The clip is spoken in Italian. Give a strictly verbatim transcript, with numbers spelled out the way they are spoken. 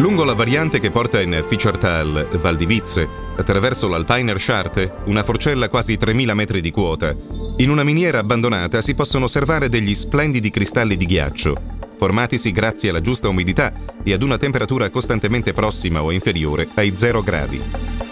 Lungo la variante che porta in Fieschertal, Val di Vizze, attraverso l'Alpiner Scharte, una forcella quasi tremila metri di quota, in una miniera abbandonata si possono osservare degli splendidi cristalli di ghiaccio, formatisi grazie alla giusta umidità e ad una temperatura costantemente prossima o inferiore ai zero gradi.